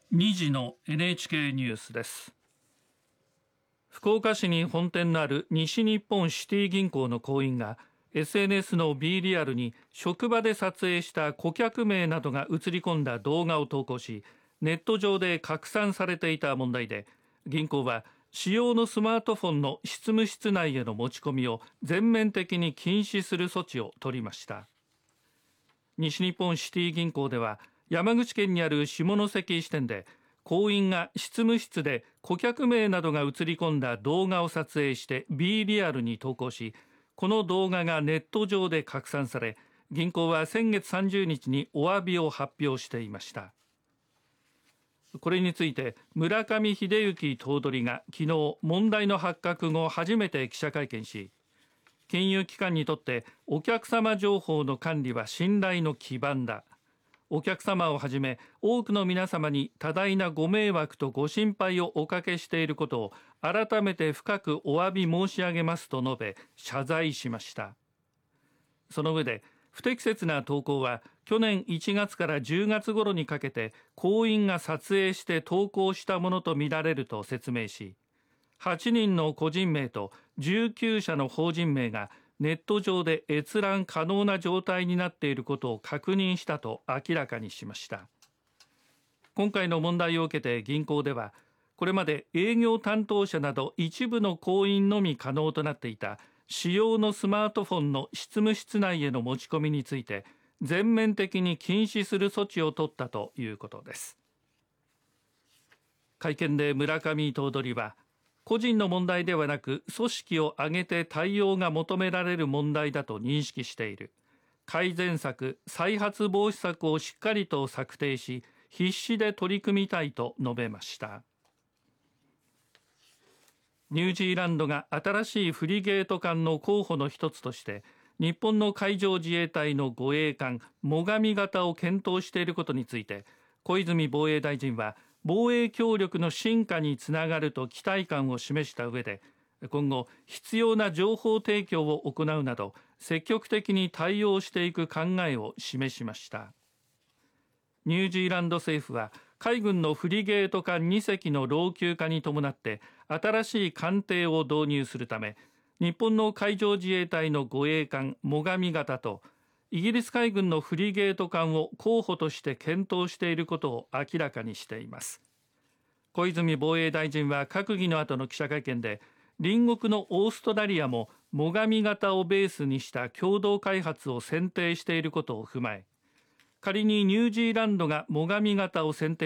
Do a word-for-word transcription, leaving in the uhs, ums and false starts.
にじの エヌエイチケー ニュースです。福岡市に本店のある西日本シティ銀行の行員が エスエヌエス の ビーリアル に職場で撮影した顧客名などが映り込んだ動画を投稿し、ネット上で拡散されていた問題で、銀行は使用のスマートフォンの執務室内への持ち込みを全面的に禁止する措置を取りました。西日本シティ銀行では山口県にある下関支店で行員が執務室で顧客名などが映り込んだ動画を撮影して ビーリアル に投稿し、この動画がネット上で拡散され、銀行は先月さんじゅうにちにお詫びを発表していました。これについて村上秀幸頭取が昨日問題の発覚後初めて記者会見し、金融機関にとってお客様情報の管理は信頼の基盤だ。お客様をはじめ多くの皆様に多大なご迷惑とご心配をおかけしていることを改めて深くお詫び申し上げますと述べ謝罪しました。その上で不適切な投稿は去年いちがつからじゅうがつ頃にかけて行員が撮影して投稿したものとみられると説明し、はちにんの個人名とじゅうきゅうしゃの法人名がネット上で閲覧可能な状態になっていることを確認したと明らかにしました。今回の問題を受けて銀行では、これまで営業担当者など一部の行員のみ可能となっていた使用のスマートフォンの執務室内への持ち込みについて全面的に禁止する措置を取ったということです。会見で村上頭取は、個人の問題ではなく組織を挙げて対応が求められる問題だと認識している。改善策、再発防止策をしっかりと策定し必死で取り組みたいと述べました。ニュージーランドが新しいフリゲート艦の候補の一つとして日本の海上自衛隊の護衛艦最上型を検討していることについて、小泉防衛大臣は防衛協力の深化につながると期待感を示した上で、今後必要な情報提供を行うなど積極的に対応していく考えを示しました。ニュージーランド政府は海軍のフリゲート艦にせきの老朽化に伴って新しい艦艇を導入するため、日本の海上自衛隊の護衛艦最上型とイギリス海軍のフリゲート艦を候補として検討していることを明らかにしています。小泉防衛大臣は閣議の後の記者会見で、隣国のオーストラリアも最上型をベースにした共同開発を選定していることを踏まえ、仮にニュージーランドが最上型を選定